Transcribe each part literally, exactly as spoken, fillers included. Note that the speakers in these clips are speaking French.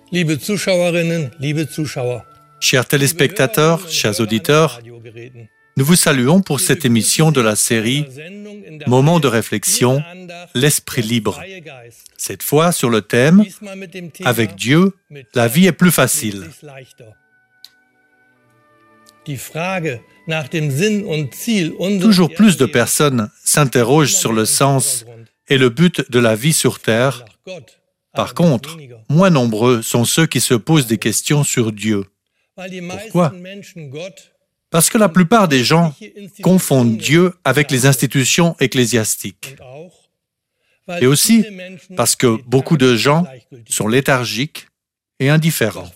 Liebe Zuschauerinnen, liebe Zuschauer. Chers téléspectateurs, chers auditeurs, nous vous saluons pour cette émission de la série Moments de réflexion, l'esprit libre. Cette fois sur le thème « Avec Dieu, la vie est plus facile ». Toujours plus de personnes s'interrogent sur le sens et le but de la vie sur Terre. Par contre, moins nombreux sont ceux qui se posent des questions sur Dieu. Pourquoi ? Parce que la plupart des gens confondent Dieu avec les institutions ecclésiastiques. Et aussi parce que beaucoup de gens sont léthargiques et indifférents.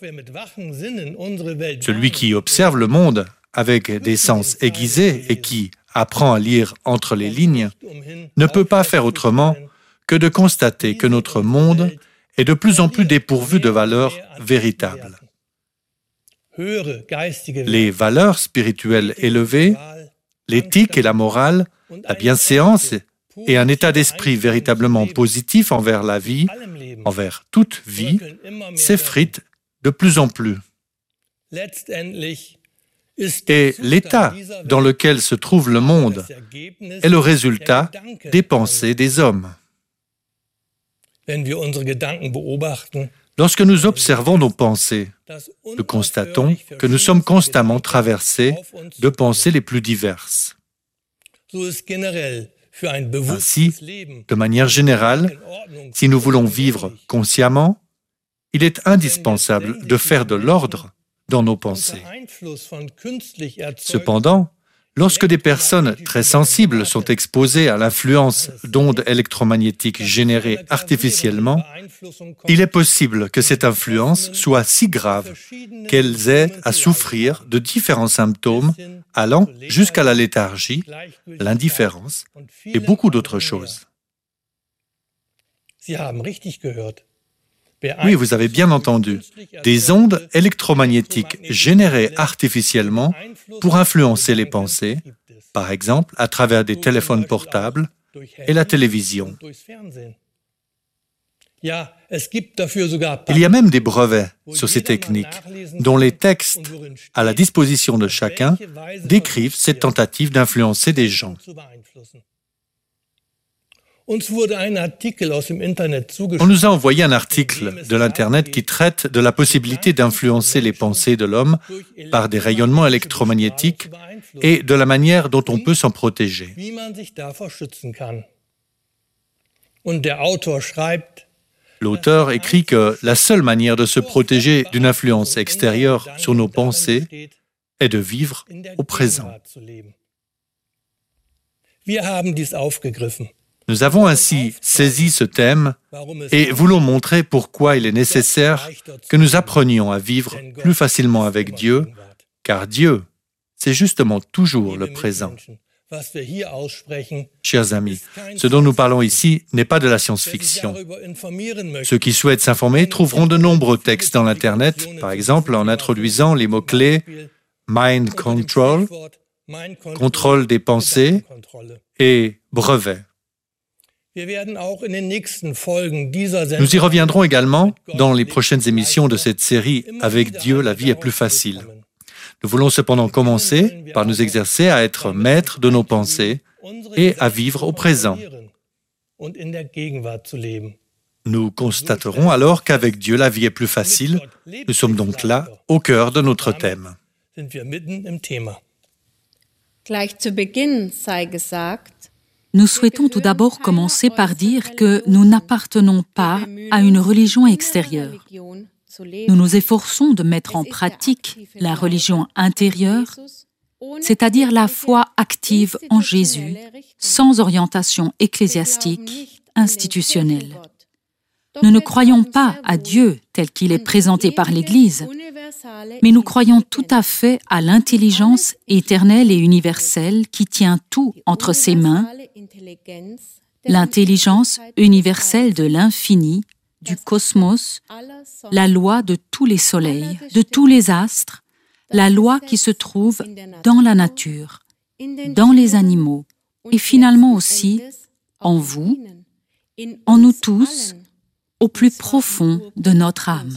Celui qui observe le monde avec des sens aiguisés et qui apprend à lire entre les lignes ne peut pas faire autrement que de constater que notre monde est de plus en plus dépourvu de valeurs véritables. Les valeurs spirituelles élevées, l'éthique et la morale, la bienséance et un état d'esprit véritablement positif envers la vie, envers toute vie, s'effritent de plus en plus. Et l'état dans lequel se trouve le monde est le résultat des pensées des hommes. Lorsque nous observons nos pensées, nous constatons que nous sommes constamment traversés de pensées les plus diverses. Ainsi, de manière générale, si nous voulons vivre consciemment, il est indispensable de faire de l'ordre dans nos pensées. Cependant, lorsque des personnes très sensibles sont exposées à l'influence d'ondes électromagnétiques générées artificiellement, il est possible que cette influence soit si grave qu'elles aient à souffrir de différents symptômes allant jusqu'à la léthargie, l'indifférence et beaucoup d'autres choses. Oui, vous avez bien entendu, des ondes électromagnétiques générées artificiellement pour influencer les pensées, par exemple à travers des téléphones portables et la télévision. Il y a même des brevets sur ces techniques, dont les textes à la disposition de chacun décrivent cette tentative d'influencer des gens. On nous a envoyé un article de l'Internet qui traite de la possibilité d'influencer les pensées de l'homme par des rayonnements électromagnétiques et de la manière dont on peut s'en protéger. L'auteur écrit que la seule manière de se protéger d'une influence extérieure sur nos pensées est de vivre au présent. Nous avons ainsi saisi ce thème et voulons montrer pourquoi il est nécessaire que nous apprenions à vivre plus facilement avec Dieu, car Dieu, c'est justement toujours le présent. Chers amis, ce dont nous parlons ici n'est pas de la science-fiction. Ceux qui souhaitent s'informer trouveront de nombreux textes dans l'Internet, par exemple en introduisant les mots-clés « mind control »,« contrôle des pensées » et « brevet ». Nous y reviendrons également dans les prochaines émissions de cette série « Avec Dieu, la vie est plus facile ». Nous voulons cependant commencer par nous exercer à être maîtres de nos pensées et à vivre au présent. Nous constaterons alors qu'avec Dieu, la vie est plus facile. Nous sommes donc là, au cœur de notre thème. Gleich zu Beginn sei gesagt, nous souhaitons tout d'abord commencer par dire que nous n'appartenons pas à une religion extérieure. Nous nous efforçons de mettre en pratique la religion intérieure, c'est-à-dire la foi active en Jésus, sans orientation ecclésiastique, institutionnelle. Nous ne croyons pas à Dieu tel qu'il est présenté par l'Église, mais nous croyons tout à fait à l'intelligence éternelle et universelle qui tient tout entre ses mains, l'intelligence universelle de l'infini, du cosmos, la loi de tous les soleils, de tous les astres, la loi qui se trouve dans la nature, dans les animaux et finalement aussi en vous, en nous tous, au plus profond de notre âme.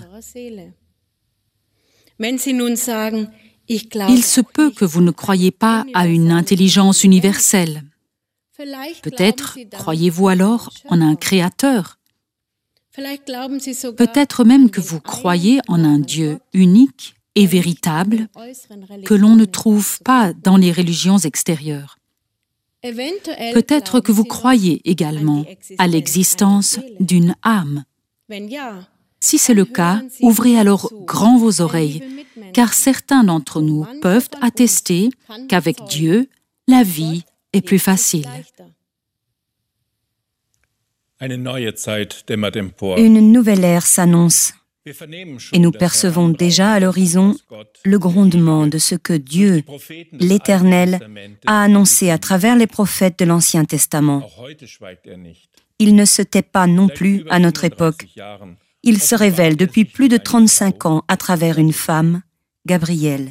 Il se peut que vous ne croyiez pas à une intelligence universelle. Peut-être croyez-vous alors en un créateur. Peut-être même que vous croyez en un Dieu unique et véritable que l'on ne trouve pas dans les religions extérieures. Peut-être que vous croyez également à l'existence d'une âme. Si c'est le cas, ouvrez alors grand vos oreilles, car certains d'entre nous peuvent attester qu'avec Dieu, la vie est plus facile. Une nouvelle ère s'annonce et nous percevons déjà à l'horizon le grondement de ce que Dieu, l'Éternel, a annoncé à travers les prophètes de l'Ancien Testament. Il ne se tait pas non plus à notre époque. Il se révèle depuis plus de trente-cinq ans à travers une femme, Gabrielle.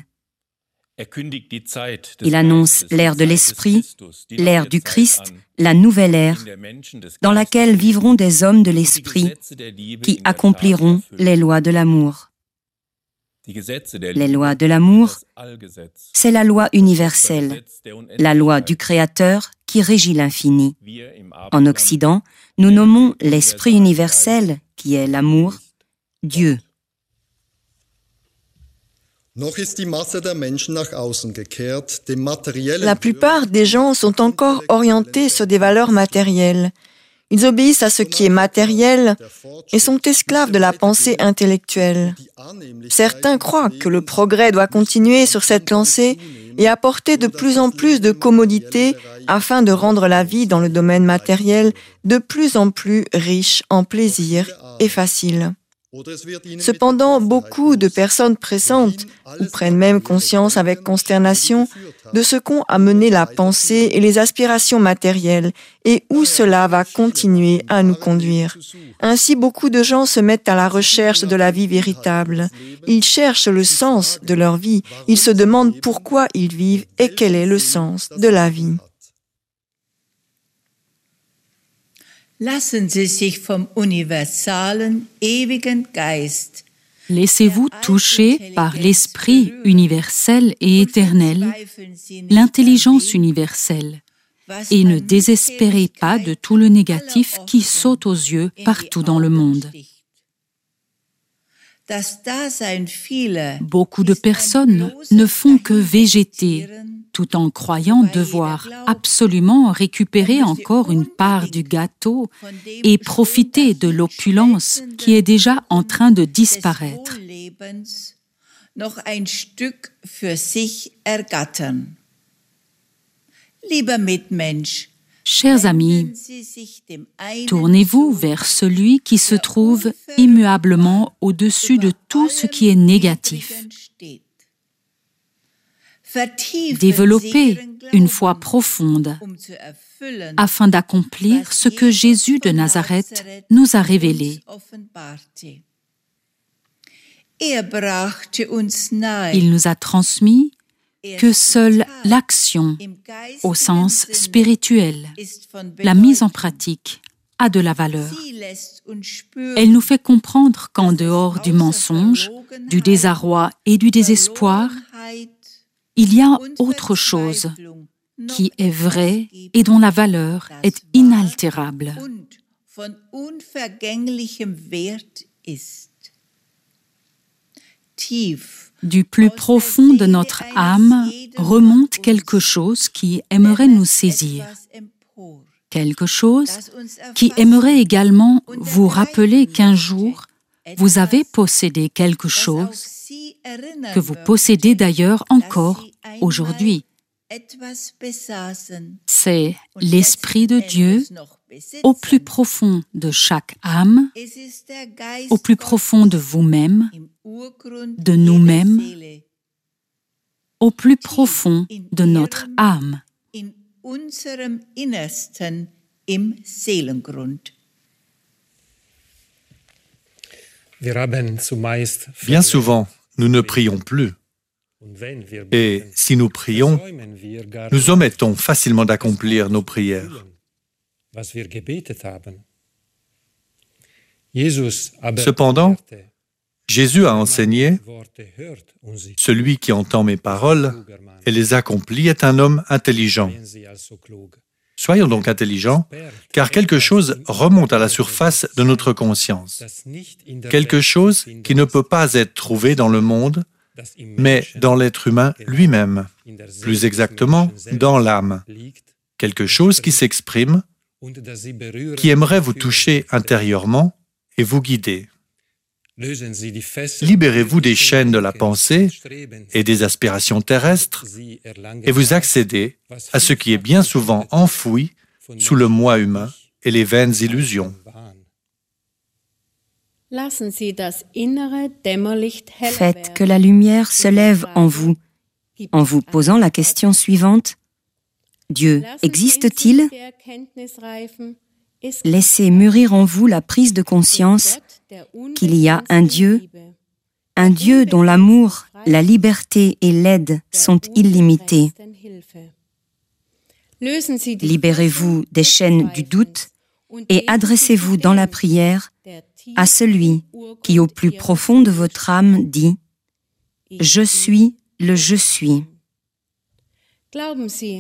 Il annonce l'ère de l'Esprit, l'ère du Christ, la nouvelle ère, dans laquelle vivront des hommes de l'Esprit qui accompliront les lois de l'amour. Les lois de l'amour, c'est la loi universelle, la loi du Créateur qui régit l'infini. En Occident, nous nommons l'Esprit universel, qui est l'amour, Dieu. La plupart des gens sont encore orientés sur des valeurs matérielles. Ils obéissent à ce qui est matériel et sont esclaves de la pensée intellectuelle. Certains croient que le progrès doit continuer sur cette lancée et apporter de plus en plus de commodités afin de rendre la vie dans le domaine matériel de plus en plus riche en plaisir et facile. Cependant, beaucoup de personnes pressentent, ou prennent même conscience avec consternation, de ce qu'ont amené la pensée et les aspirations matérielles, et où cela va continuer à nous conduire. Ainsi, beaucoup de gens se mettent à la recherche de la vie véritable. Ils cherchent le sens de leur vie. Ils se demandent pourquoi ils vivent et quel est le sens de la vie. Lassen Sie sich vom universalen, ewigen Geist. Laissez-vous toucher par l'esprit universel et éternel, l'intelligence universelle, et ne désespérez pas de tout le négatif qui saute aux yeux partout dans le monde. Beaucoup de personnes ne font que végéter, tout en croyant devoir absolument récupérer encore une part du gâteau et profiter de l'opulence qui est déjà en train de disparaître. Chers amis, tournez-vous vers celui qui se trouve immuablement au-dessus de tout ce qui est négatif. Développez une foi profonde afin d'accomplir ce que Jésus de Nazareth nous a révélé. Il nous a transmis que seule l'action, au sens spirituel, la mise en pratique, a de la valeur. Elle nous fait comprendre qu'en dehors du mensonge, du désarroi et du désespoir, il y a autre chose qui est vraie et dont la valeur est inaltérable. Du plus profond de notre âme remonte quelque chose qui aimerait nous saisir. Quelque chose qui aimerait également vous rappeler qu'un jour, vous avez possédé quelque chose que vous possédez d'ailleurs encore aujourd'hui. C'est l'Esprit de Dieu au plus profond de chaque âme, au plus profond de vous-même, de nous-mêmes, au plus profond de notre âme. Bien souvent, nous ne prions plus. Et si nous prions, nous omettons facilement d'accomplir nos prières. Cependant, Jésus a enseigné, « Celui qui entend mes paroles et les accomplit est un homme intelligent. » Soyons donc intelligents, car quelque chose remonte à la surface de notre conscience. Quelque chose qui ne peut pas être trouvé dans le monde, mais dans l'être humain lui-même, plus exactement dans l'âme. Quelque chose qui s'exprime, qui aimerait vous toucher intérieurement et vous guider. Libérez-vous des chaînes de la pensée et des aspirations terrestres et vous accédez à ce qui est bien souvent enfoui sous le moi humain et les vaines illusions. Faites que la lumière se lève en vous, en vous posant la question suivante. Dieu existe-t-il? Laissez mûrir en vous la prise de conscience qu'il y a un Dieu, un Dieu dont l'amour, la liberté et l'aide sont illimités. Libérez-vous des chaînes du doute et adressez-vous dans la prière à celui qui, au plus profond de votre âme, dit « Je suis le Je suis ».